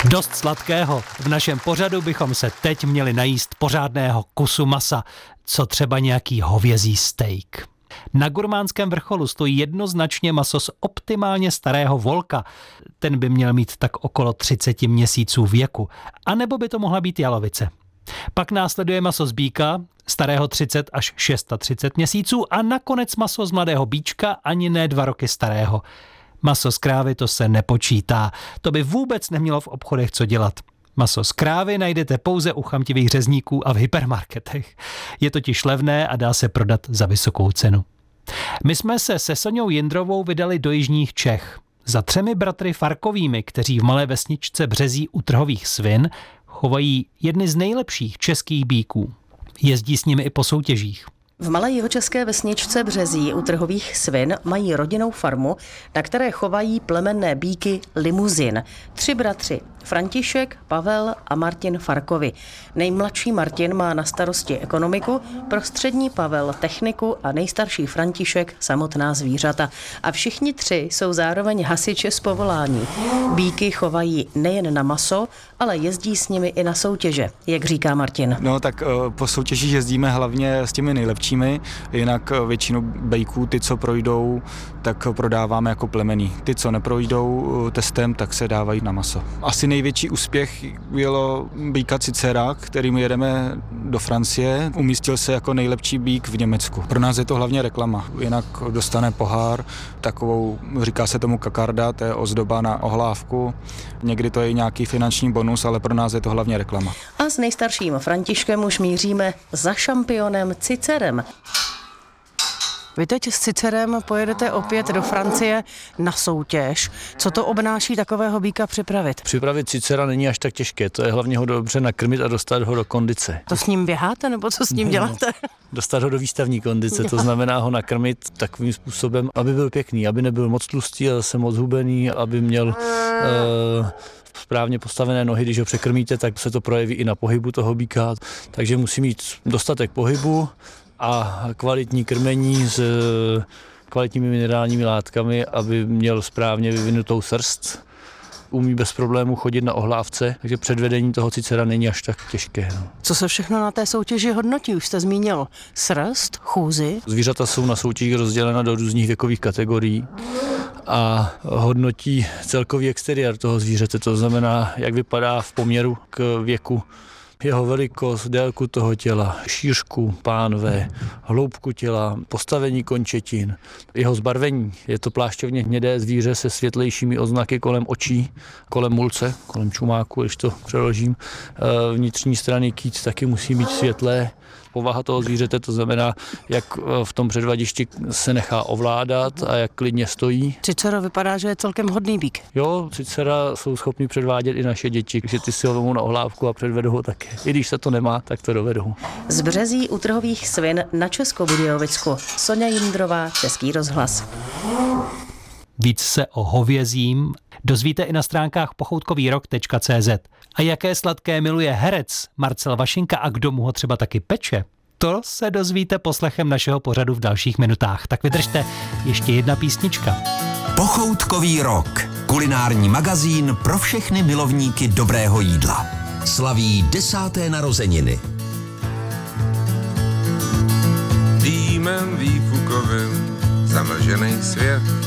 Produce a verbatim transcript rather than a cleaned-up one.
Dost sladkého. V našem pořadu bychom se teď měli najíst pořádného kusu masa, co třeba nějaký hovězí steak. Na Gurmánském vrcholu stojí jednoznačně maso z optimálně starého volka. Ten by měl mít tak okolo třicet měsíců věku. A nebo by to mohla být jalovice. Pak následuje maso z býka, starého třicet až třicet šest měsíců a nakonec maso z mladého býčka, ani ne dva roky starého. Maso z krávy to se nepočítá. To by vůbec nemělo v obchodech co dělat. Maso z krávy najdete pouze u chamtivých řezníků a v hypermarketech. Je totiž levné a dá se prodat za vysokou cenu. My jsme se se Soňou Jindrovou vydali do jižních Čech. Za třemi bratry Farkovými, kteří v malé vesničce Březí u Trhových svin chovají jedny z nejlepších českých býků. Jezdí s nimi i po soutěžích. V malé jihočeské vesničce Březí u Trhových svin mají rodinnou farmu, na které chovají plemenné býky Limuzin. Tři bratři, František, Pavel a Martin Farkovi. Nejmladší Martin má na starosti ekonomiku, prostřední Pavel techniku a nejstarší František samotná zvířata. A všichni tři jsou zároveň hasiči z povolání. Býky chovají nejen na maso, ale jezdí s nimi i na soutěže, jak říká Martin. No tak po soutěžích jezdíme hlavně s těmi nejlepšími, jinak většinu bejků, ty, co projdou, tak prodáváme jako plemenný. Ty, co neprojdou testem, tak se dávají na maso. Asi největší úspěch bylo býka Cicera, kterým jedeme do Francie. Umístil se jako nejlepší býk v Německu. Pro nás je to hlavně reklama. Jinak dostane pohár, takovou, říká se tomu kakarda, to je ozdoba na ohlávku. Někdy to je nějaký finanční bonus, ale pro nás je to hlavně reklama. A s nejstarším Františkem už míříme za šampionem Cicerem. Vy teď s Cicerem pojedete opět do Francie na soutěž. Co to obnáší takového býka připravit? Připravit Cicera není až tak těžké, to je hlavně ho dobře nakrmit a dostat ho do kondice. To s ním běháte, nebo co s ním děláte? Dostat ho do výstavní kondice, to znamená ho nakrmit takovým způsobem, aby byl pěkný, aby nebyl moc tlustý a zase moc hubený, aby měl uh, správně postavené nohy, když ho překrmíte, tak se to projeví i na pohybu toho býka, takže musí mít dostatek pohybu a kvalitní krmení s kvalitními minerálními látkami, aby měl správně vyvinutou srst. Umí bez problémů chodit na ohlávce, takže předvedení toho Cicera není až tak těžké. No. Co se všechno na té soutěži hodnotí? Už jste zmínil srst, chůzi. Zvířata jsou na soutěži rozdělena do různých věkových kategorií a hodnotí celkový exteriér toho zvířete, to znamená, jak vypadá v poměru k věku. Jeho velikost, délku toho těla, šířku pánve, hloubku těla, postavení končetin, jeho zbarvení. Je to plášťovně hnědé zvíře se světlejšími oznaky kolem očí, kolem mulce, kolem čumáku, když to přeložím. Vnitřní strany kýt taky musí být světlé. Povaha toho zvířete, to znamená, jak v tom předvadišti se nechá ovládat a jak klidně stojí. Cicero vypadá, že je celkem hodný býk. Jo, Cicera jsou schopni předvádět i naše děti, že ty si ho vemou na ohlávku a předvedou ho také. I když se to nemá, tak to dovedou. Z Březí u Trhových svin na Českobudějovicku. Soňa Jindrová, Český rozhlas. Víc se o hovězím dozvíte i na stránkách pochoutkovýrok tečka cé zet. A jaké sladké miluje herec Marcel Vašinka a kdo mu ho třeba taky peče, to se dozvíte poslechem našeho pořadu v dalších minutách. Tak vydržte, ještě jedna písnička. Pochoutkový rok. Kulinární magazín pro všechny milovníky dobrého jídla. Slaví desáté narozeniny. Dýmem výfukovým zamlžený svět